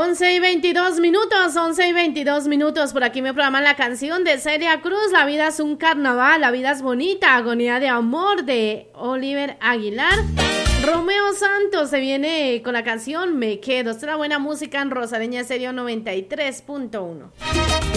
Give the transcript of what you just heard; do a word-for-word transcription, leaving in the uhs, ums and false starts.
once y veintidós minutos, once y veintidós minutos. Por aquí me programan la canción de Celia Cruz, La vida es un carnaval, la vida es bonita, agonía de amor, de Oliver Aguilar. Romeo Santos se viene con la canción Me Quedo. Esta es la buena música en Rosareña Estéreo noventa y tres punto uno.